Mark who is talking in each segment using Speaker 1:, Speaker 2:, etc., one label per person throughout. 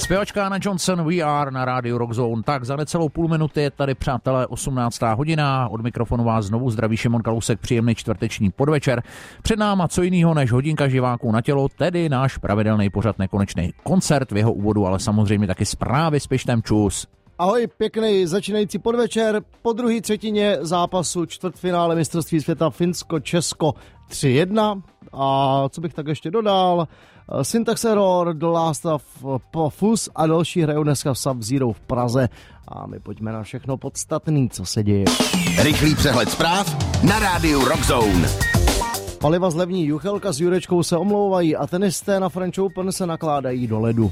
Speaker 1: Zpěvačka Anna Johnson, We Are na rádiu Rock Zone. Tak za necelou půl minuty je tady, přátelé, 18. hodina. Od mikrofonu vás znovu zdraví Šimon Kalousek, příjemný čtvrteční podvečer. Před náma co jiného než hodinka živáků na tělo, tedy náš pravidelný pořad Nekonečný koncert, v jeho úvodu ale samozřejmě taky zprávy s Pištem. Čus.
Speaker 2: Ahoj, pěkný začínající podvečer. Po druhé třetině zápasu čtvrtfinále mistrovství světa Finsko-Česko 3-1. A co bych tak ještě dodal? Syntax Error, The Last of Us a další hrajou dneska v Sub-Zero v Praze. A my pojďme na všechno podstatný, co se děje.
Speaker 3: Rychlý přehled zpráv na rádiu Rock Zone.
Speaker 2: Paliva zlevní, Juchelka s Jurečkou se omlouvají a tenisté na French Open se nakládají do ledu.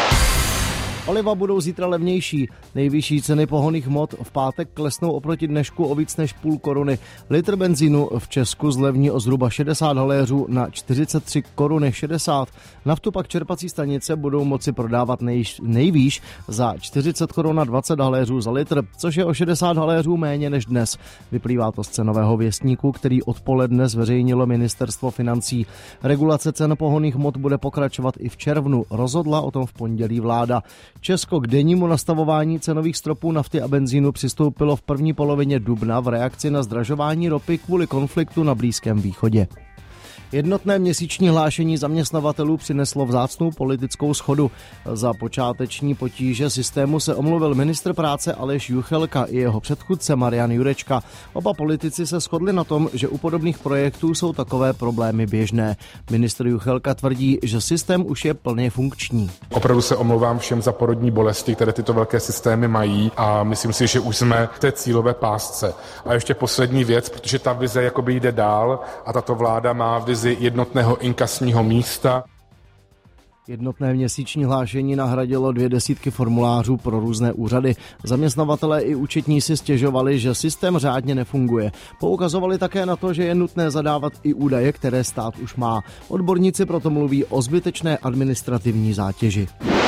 Speaker 2: Paliva budou zítra levnější. Nejvyšší ceny pohonných hmot v pátek klesnou oproti dnešku o víc než půl koruny. Litr benzínu v Česku zlevní o zhruba 60 haléřů na 43 koruny 60. Naftu pak čerpací stanice budou moci prodávat nejvýš za 40 korun a 20 haléřů za litr, což je o 60 haléřů méně než dnes. Vyplývá to z cenového věstníku, který odpoledne zveřejnilo Ministerstvo financí. Regulace cen pohonných hmot bude pokračovat i v červnu. Rozhodla o tom v pondělí vláda. Česko k dennímu nastavování cenových stropů nafty a benzínu přistoupilo v první polovině dubna v reakci na zdražování ropy kvůli konfliktu na Blízkém východě. Jednotné měsíční hlášení zaměstnavatelů přineslo vzácnou politickou shodu. Za počáteční potíže systému se omluvil ministr práce Aleš Juchelka i jeho předchůdce Marian Jurečka. Oba politici se shodli na tom, že u podobných projektů jsou takové problémy běžné. Ministr Juchelka tvrdí, že systém už je plně funkční.
Speaker 4: Opravdu se omlouvám všem za porodní bolesti, které tyto velké systémy mají, a myslím si, že už jsme v té cílové pásce. A ještě poslední věc, protože ta vize jakoby jde dál a tato vláda má vizi jednotného inkasního místa.
Speaker 2: Jednotné měsíční hlášení nahradilo 200 formulářů pro různé úřady. Zaměstnavatelé i účetní si stěžovali, že systém řádně nefunguje. Poukazovali také na to, že je nutné zadávat i údaje, které stát už má. Odborníci proto mluví o zbytečné administrativní zátěži.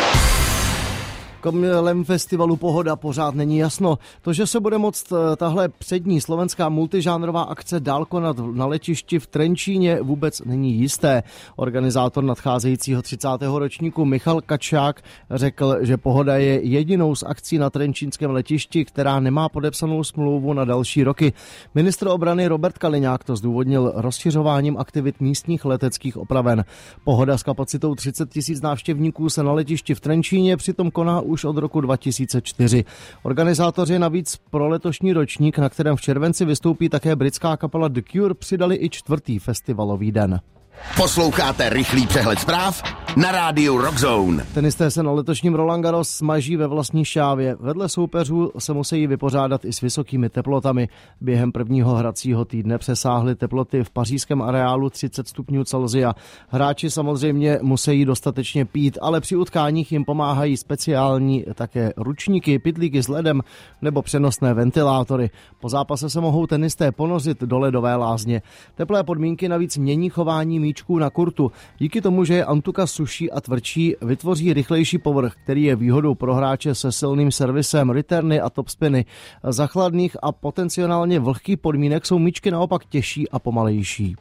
Speaker 2: Kolem festivalu Pohoda pořád není jasno. To, že se bude moct tahle přední slovenská multižánrová akce dál konat na letišti v Trenčíně, vůbec není jisté. Organizátor nadcházejícího 30. ročníku Michal Kačák řekl, že Pohoda je jedinou z akcí na trenčínském letišti, která nemá podepsanou smlouvu na další roky. Ministr obrany Robert Kaliňák to zdůvodnil rozšiřováním aktivit místních leteckých opraven. Pohoda s kapacitou 30 000 návštěvníků se na letišti v Trenčíně přitom koná už od roku 2004. Organizátoři navíc pro letošní ročník, na kterém v červenci vystoupí také britská kapela The Cure, přidali i 4. festivalový den.
Speaker 3: Posloucháte rychlý přehled zpráv na rádiu Rock Zone.
Speaker 2: Tenisté se na letošním Roland Garros smaží ve vlastní šávě. Vedle soupeřů se musí vypořádat i s vysokými teplotami. Během prvního hracího týdne přesáhly teploty v pařížském areálu 30 stupňů Celsia. Hráči samozřejmě musí dostatečně pít, ale při utkáních jim pomáhají speciální také ručníky, pytlíky s ledem nebo přenosné ventilátory. Po zápase se mohou tenisté ponořit do ledové lázně. Teplé podmínky navíc mění chování míčků na kurtu. Díky tomu, že je antuka suší a tvrdší, vytvoří rychlejší povrch, který je výhodou pro hráče se silným servisem, returny a topspiny. Za chladných a potenciálně vlhkých podmínek jsou míčky naopak těžší a pomalejší.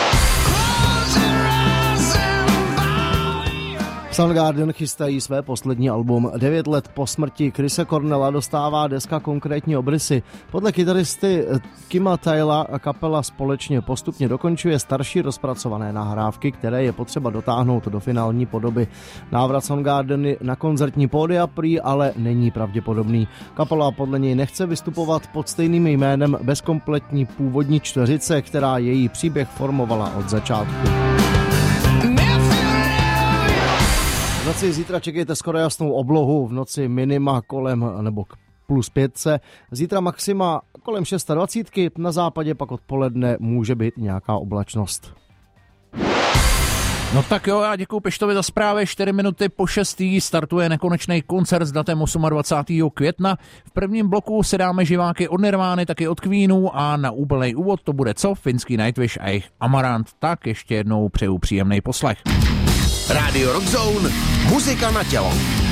Speaker 2: Soundgarden chystají své poslední album. 9 let po smrti Chrise Cornella dostává deska konkrétní obrysy. Podle kytaristy Kima Taylora kapela společně postupně dokončuje starší rozpracované nahrávky, které je potřeba dotáhnout do finální podoby. Návrat Soundgarden na koncertní pódia prý ale není pravděpodobný. Kapela podle něj nechce vystupovat pod stejným jménem bez kompletní původní čtveřice, která její příběh formovala od začátku. V noci zítra čekejte skoro jasnou oblohu, v noci minima kolem nebo plus 5. Zítra maxima kolem 26, na západě pak odpoledne může být nějaká oblačnost.
Speaker 1: No tak jo, já děkuju Peštovi za zprávy. 4 minuty po 6. startuje Nekonečný koncert s datem 28. května. V prvním bloku si dáme živáky od Nirvány, taky od Queenu a na úplnej úvod to bude co? Finský Nightwish a jejich Amarant. Tak ještě jednou přeju příjemný poslech.
Speaker 3: Radio Rock Zone, muzika na tělo.